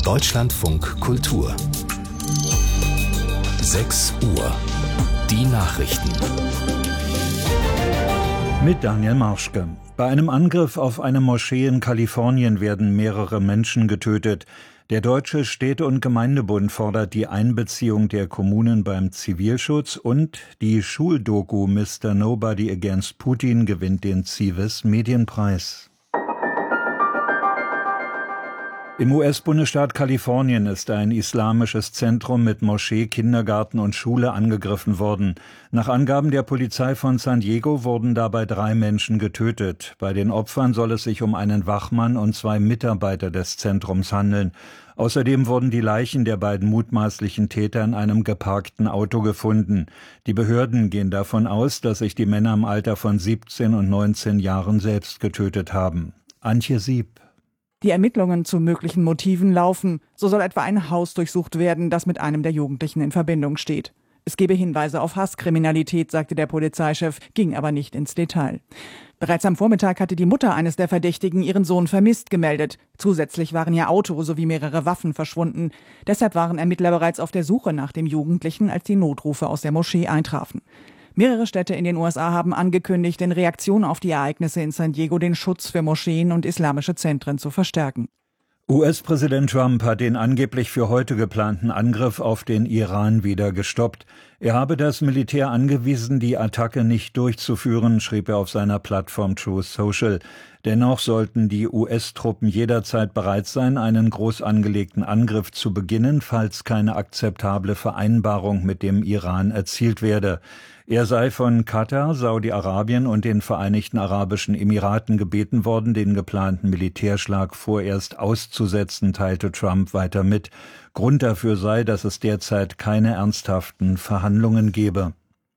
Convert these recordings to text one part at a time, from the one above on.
Deutschlandfunk Kultur 6 Uhr. Die Nachrichten. Mit Daniel Marschke. Bei einem Angriff auf eine Moschee in Kalifornien werden mehrere Menschen getötet. Der Deutsche Städte- und Gemeindebund fordert die Einbeziehung der Kommunen beim Zivilschutz und die Schuldoku Mr. Nobody Against Putin gewinnt den Civis Medienpreis. Im US-Bundesstaat Kalifornien ist ein islamisches Zentrum mit Moschee, Kindergarten und Schule angegriffen worden. Nach Angaben der Polizei von San Diego wurden dabei 3 Menschen getötet. Bei den Opfern soll es sich um einen Wachmann und 2 Mitarbeiter des Zentrums handeln. Außerdem wurden die Leichen der beiden mutmaßlichen Täter in einem geparkten Auto gefunden. Die Behörden gehen davon aus, dass sich die Männer im Alter von 17 und 19 Jahren selbst getötet haben. Antje Sieb. Die Ermittlungen zu möglichen Motiven laufen. So soll etwa ein Haus durchsucht werden, das mit einem der Jugendlichen in Verbindung steht. Es gebe Hinweise auf Hasskriminalität, sagte der Polizeichef, ging aber nicht ins Detail. Bereits am Vormittag hatte die Mutter eines der Verdächtigen ihren Sohn vermisst gemeldet. Zusätzlich waren ihr Auto sowie mehrere Waffen verschwunden. Deshalb waren Ermittler bereits auf der Suche nach dem Jugendlichen, als die Notrufe aus der Moschee eintrafen. Mehrere Städte in den USA haben angekündigt, in Reaktion auf die Ereignisse in San Diego den Schutz für Moscheen und islamische Zentren zu verstärken. US-Präsident Trump hat den angeblich für heute geplanten Angriff auf den Iran wieder gestoppt. Er habe das Militär angewiesen, die Attacke nicht durchzuführen, schrieb er auf seiner Plattform Truth Social. Dennoch sollten die US-Truppen jederzeit bereit sein, einen groß angelegten Angriff zu beginnen, falls keine akzeptable Vereinbarung mit dem Iran erzielt werde. Er sei von Katar, Saudi-Arabien und den Vereinigten Arabischen Emiraten gebeten worden, den geplanten Militärschlag vorerst auszusetzen, teilte Trump weiter mit. Grund dafür sei, dass es derzeit keine ernsthaften Verhandlungen gebe.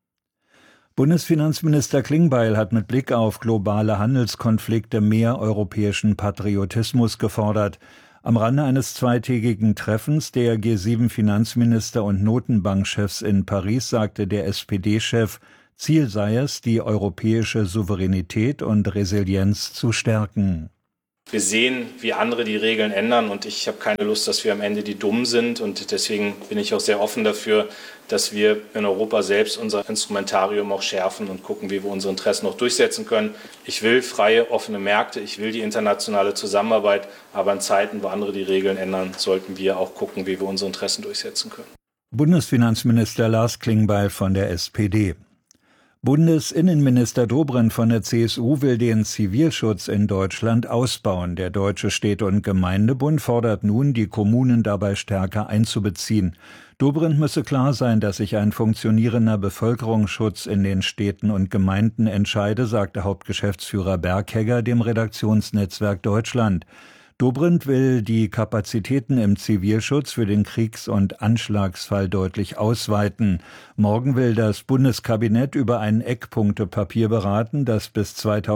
Bundesfinanzminister Klingbeil hat mit Blick auf globale Handelskonflikte mehr europäischen Patriotismus gefordert. Am Rande eines zweitägigen Treffens der G7-Finanzminister und Notenbankchefs in Paris sagte der SPD-Chef, Ziel sei es, die europäische Souveränität und Resilienz zu stärken. Wir sehen, wie andere die Regeln ändern und ich habe keine Lust, dass wir am Ende die Dummen sind und deswegen bin ich auch sehr offen dafür, dass wir in Europa selbst unser Instrumentarium auch schärfen und gucken, wie wir unsere Interessen noch durchsetzen können. Ich will freie, offene Märkte, ich will die internationale Zusammenarbeit, aber in Zeiten, wo andere die Regeln ändern, sollten wir auch gucken, wie wir unsere Interessen durchsetzen können. Bundesfinanzminister Lars Klingbeil von der SPD. Bundesinnenminister Dobrindt von der CSU will den Zivilschutz in Deutschland ausbauen. Der Deutsche Städte- und Gemeindebund fordert nun, die Kommunen dabei stärker einzubeziehen. Dobrindt müsse klar sein, dass sich ein funktionierender Bevölkerungsschutz in den Städten und Gemeinden entscheide, sagte Hauptgeschäftsführer Berghegger dem Redaktionsnetzwerk Deutschland. Dobrindt will die Kapazitäten im Zivilschutz für den Kriegs- und Anschlagsfall deutlich ausweiten. Morgen will das Bundeskabinett über ein Eckpunktepapier beraten, das bis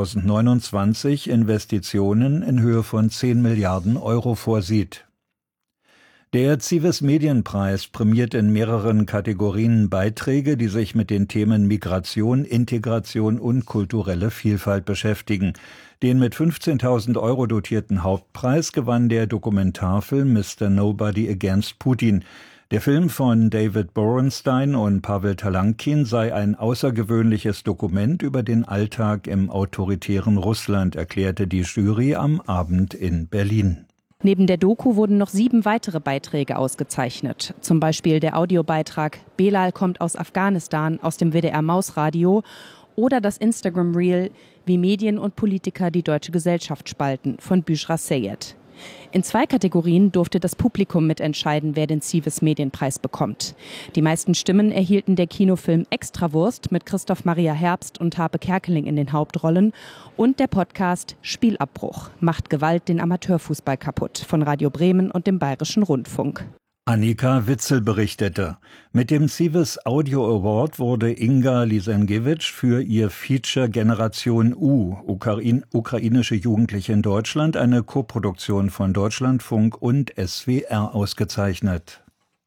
2029 Investitionen in Höhe von 10 Milliarden Euro vorsieht. Der Civis Medienpreis prämiert in mehreren Kategorien Beiträge, die sich mit den Themen Migration, Integration und kulturelle Vielfalt beschäftigen. Den mit 15.000 Euro dotierten Hauptpreis gewann der Dokumentarfilm Mr. Nobody Against Putin. Der Film von David Borenstein und Pavel Talankin sei ein außergewöhnliches Dokument über den Alltag im autoritären Russland, erklärte die Jury am Abend in Berlin. Neben der Doku wurden noch 7 weitere Beiträge ausgezeichnet. Zum Beispiel der Audiobeitrag Belal kommt aus Afghanistan aus dem WDR Mausradio oder das Instagram-Reel Wie Medien und Politiker die deutsche Gesellschaft spalten von Büschra Seyed. In 2 Kategorien durfte das Publikum mitentscheiden, wer den Civis Medienpreis bekommt. Die meisten Stimmen erhielten der Kinofilm Extrawurst mit Christoph Maria Herbst und Harpe Kerkeling in den Hauptrollen und der Podcast Spielabbruch – Macht Gewalt den Amateurfußball kaputt von Radio Bremen und dem Bayerischen Rundfunk. Annika Witzel berichtete. Mit dem Civis Audio Award wurde Inga Lisenkiewicz für ihr Feature Generation U, ukrainische Jugendliche in Deutschland, eine Koproduktion von Deutschlandfunk und SWR ausgezeichnet.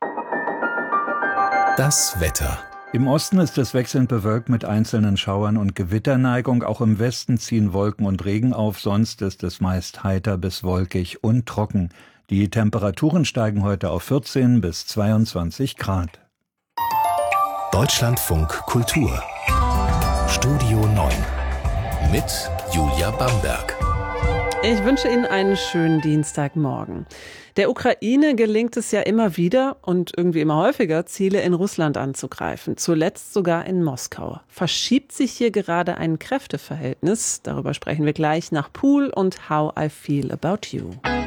Das Wetter. Im Osten ist es wechselnd bewölkt mit einzelnen Schauern und Gewitterneigung. Auch im Westen ziehen Wolken und Regen auf, sonst ist es meist heiter bis wolkig und trocken. Die Temperaturen steigen heute auf 14 bis 22 Grad. Deutschlandfunk Kultur. Studio 9 mit Julia Bamberg. Ich wünsche Ihnen einen schönen Dienstagmorgen. Der Ukraine gelingt es ja immer wieder und irgendwie immer häufiger, Ziele in Russland anzugreifen. Zuletzt sogar in Moskau. Verschiebt sich hier gerade ein Kräfteverhältnis? Darüber sprechen wir gleich nach Pool und How I Feel About You.